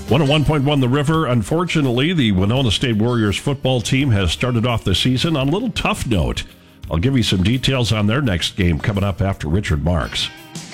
101.1 The River. Unfortunately, the Winona State Warriors football team has started off the season on a little tough note. I'll give you some details on their next game coming up after Richard Marks.